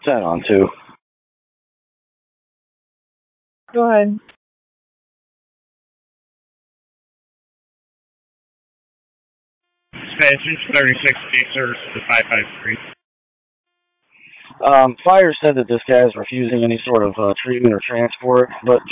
Sat on two. Go ahead. Expansion 36 service to 553. Fire said that this guy is refusing any sort of treatment or transport, but